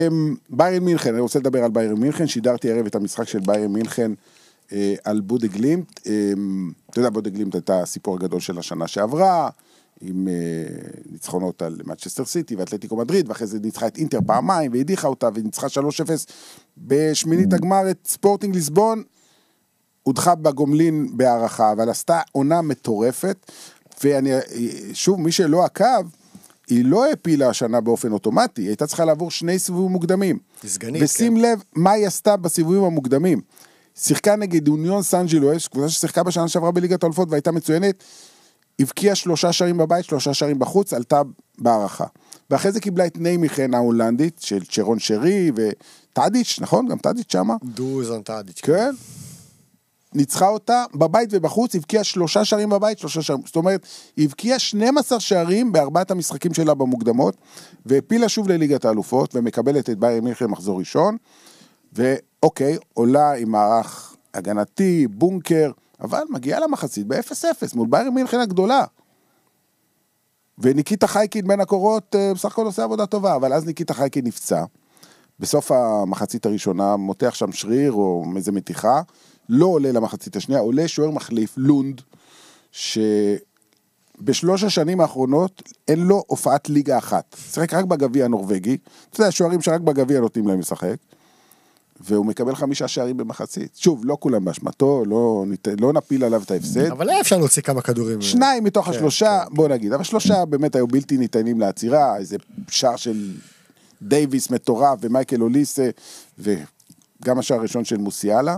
ביירן מינכן, אני רוצה לדבר על ביירן מינכן, שידרתי ערב את המשחק של ביירן מינכן על בודה גלימפט, אתה יודע, בודה גלימפט הייתה הסיפור הגדול של השנה שעברה, עם ניצחונות על מנצ'סטר סיטי ואתלטיקו מדריד, ואחרי זה ניצחה את אינטר פעמיים, והדיחה אותה, וניצחה 3-0 בשמינית הגמר את ספורטינג ליסבון, הודחה בגומלין בהערכה, אבל עשתה עונה מטורפת, ושוב, מי שלא עקב, היא לא הפילה השנה באופן אוטומטי, היא הייתה צריכה לעבור 2 סיבובים מוקדמים. סגנית, ושים כן. לב מה היא עשתה בסיבובים המוקדמים. שיחקה נגד אוניון סן ג'לואס, קבוצה ששיחקה בשנה שעברה בליגת האלופות והייתה מצוינת, הבקיעה 3 שערים בבית, 3 שערים בחוץ, עלתה בהערכה. ואחרי זה קיבלה את ניימיכן ההולנדית, של צ'רון שרי וטאדיץ', נכון? גם טאדיץ' שמה? דוזון טאדיץ'. כן. ניצחה אותה בבית ובחוץ, הבקיעה 3 שערים בבית, 3 שערים, זאת אומרת, הבקיעה 12 שערים בארבעת המשחקים שלה במוקדמות, והפילה שוב לליגת האלופות, ומקבלת את ביירן מינכן מחזור ראשון, ואוקיי, עולה עם מערך הגנתי, בונקר, אבל מגיעה למחצית ב-0-0, מול ביירן מינכן הגדולה. וניקיטה חייקין בין הקורות, בסך הכל עושה עבודה טובה, אבל אז ניקיטה חייקין נפצע, בסוף המחצית הראשונה, מותח שם שריר או איזה מתיחה, לא עולה למחצית השנייה, עולה שוער מחליף, לונד, שבשלוש השנים האחרונות אין לו הופעת ליגה אחת. שחק רק בגביע הנורווגי, אתה יודע, שוערים שרק בגביע נותנים להם לשחק, והוא מקבל 5 שערים במחצית. שוב, לא כולם באשמתו, לא נפיל עליו את ההפסד. אבל היה אפשר להוציא כמה כדורים. 2 מתוך השלושה, בוא נגיד, אבל 3 באמת היו בלתי ניתנים לעצירה, איזה שער של דייביס מטורף, ומייקל אוליסה, וגם השער הראשון של מוסיאלה.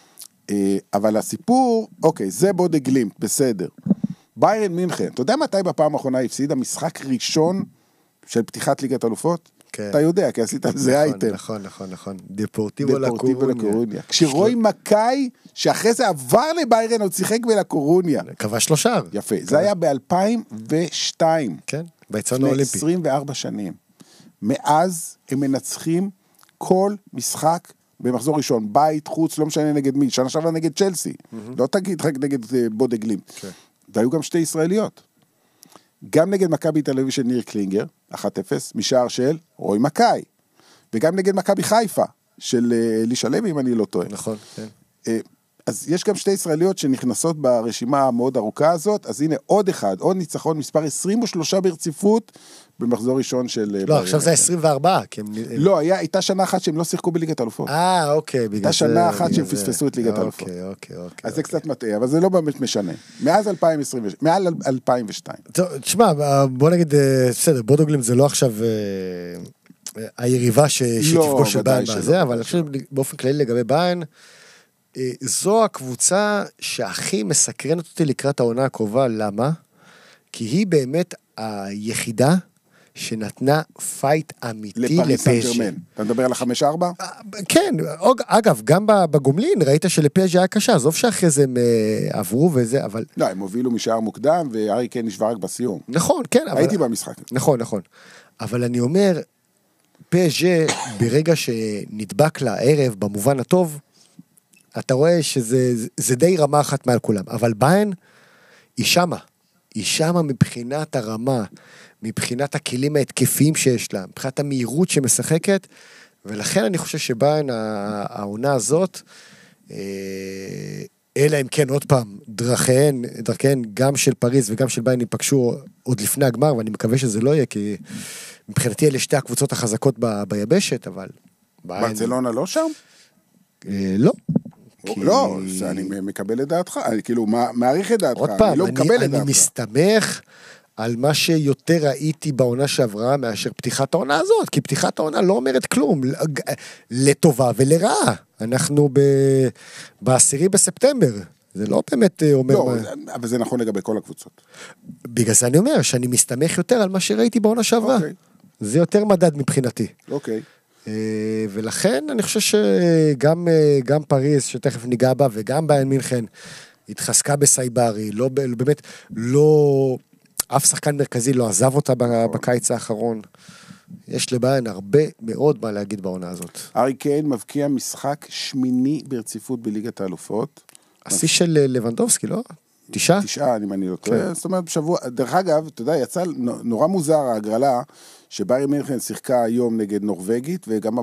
אבל הסיפור, אוקיי, זה בודה גלימפט, בסדר. ביירן מינכן, אתה יודע מתי בפעם האחרונה הפסידה משחק ראשון של פתיחת ליגת אלופות? כן. אתה יודע, כי עשית על זה אייטם. נכון. דפורטיבו לקורוניה. כשרואי מקאי, שאחרי זה עבר לביירן, עוד שיחק בלקורוניה. כבש 3 שערים. יפה, זה היה ב-2002. כן, ביצון האולימפי. 24 שנים. מאז הם מנצחים כל משחק במחזור ראשון, בית, חוץ, לא משנה נגד מי, שנה שעברה נגד צ'לסי, לא תגיד רק נגד בודה גלימפט. והיו גם 2 ישראליות. גם נגד מכבי תל אביב של ניר קלינגר, 1-0, משער של רוי מקאי. וגם נגד מכבי חיפה, של אלישע לוי, אם אני לא טועה. נכון, כן. אז יש גם 2 ישראליות שנכנסות ברשימה המאוד ארוכה הזאת, אז הנה עוד ניצחון, מספר 23 ברציפות, במחזור ראשון של... לא, עכשיו זה 24. לא, הייתה שנה אחת שהם לא שיחקו בליגת האלופות. אוקיי. הייתה שנה אחת שהם פספסו את ליגת האלופות. אוקיי. אז זה קצת מטעה, אבל זה לא באמת משנה. מאז 2002. טוב, תשמע, בוא נגיד, בסדר, בודו גלימפט זה לא עכשיו היריבה שתפגוש של ביין בזה, אבל אני חושב באופן כללי לגבי ביין, זו הקבוצה שהכי מסקרנת אותי לקראת העונה הקרובה, למה? כי היא באמת היחידה שנתנה פייט אמיתי לפריס סן ז'רמן. אתה מדבר על 5-4? כן, אגב, גם בגומלין ראית שלפז' היה קשה, עזוב שאחרי זה הם עברו וזה, אבל... לא, הם הובילו משער מוקדם, וארי קיין נשבר רק בסיום. נכון, כן. הייתי במשחק. נכון. אבל אני אומר, פז' ברגע שנדבק לה ערב במובן הטוב, אתה רואה שזה די רמה אחת מעל כולם, אבל ביין היא שמה מבחינת הרמה, מבחינת הכלים ההתקפיים שיש לה, מבחינת המהירות שמשחקת, ולכן אני חושב שביין העונה הזאת, אלא אם כן עוד פעם, דרכיהן גם של פריז וגם של ביין ייפגשו עוד לפני הגמר, ואני מקווה שזה לא יהיה, כי מבחינתי אלה 2 הקבוצות החזקות ביבשת, אבל... ברצלונה לא שם? לא. לא, אני מקבל את דעתך, אני כאילו מעריך את דעתך, אני לא מקבל את דעתך. אני מסתמך על מה שיותר ראיתי בעונה שעברה מאשר פתיחת העונה הזאת, כי פתיחת העונה לא אומרת כלום, לטובה ולרעה. אנחנו ב-10 בספטמבר, זה לא באמת אומר... לא, אבל זה נכון לגבי כל הקבוצות. בגלל זה אני אומר, שאני מסתמך יותר על מה שראיתי בעונה שעברה. זה יותר מדד מבחינתי. אוקיי. ולכן אני חושב שגם פריז, שתכף ניגע בה, וגם ביירן מינכן, התחזקה בסייברי, באמת לא, אף שחקן מרכזי לא עזב אותה בקיץ האחרון. יש לביירן הרבה מאוד מה להגיד בעונה הזאת. ארי קיין מבקיע משחק 8 ברציפות בליגת האלופות. השיא של לבנדובסקי, לא? 9? 9, אני לא טועה. זאת אומרת, בשבוע, דרך אגב, אתה יודע, יצא נורא מוזר ההגרלה, שביירן מינכן שיחקה היום נגד נורווגית, וגם